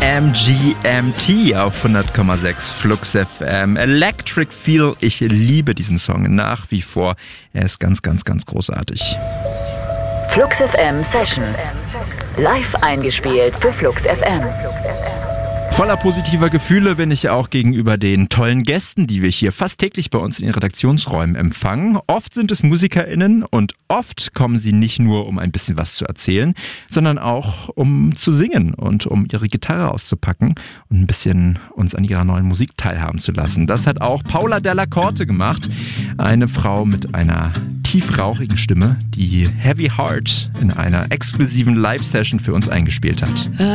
MGMT auf 100,6 Flux FM. Electric Feel, ich liebe diesen Song nach wie vor. Er ist ganz, ganz, ganz großartig. Flux FM Sessions. Live eingespielt für Flux FM. Voller positiver Gefühle bin ich auch gegenüber den tollen Gästen, die wir hier fast täglich bei uns in den Redaktionsräumen empfangen. Oft sind es MusikerInnen und oft kommen sie nicht nur, um ein bisschen was zu erzählen, sondern auch, um zu singen und um ihre Gitarre auszupacken und ein bisschen uns an ihrer neuen Musik teilhaben zu lassen. Das hat auch Paula Della Corte gemacht. Eine Frau mit einer tief rauchigen Stimme, die Heavy Heart in einer exklusiven Live-Session für uns eingespielt hat.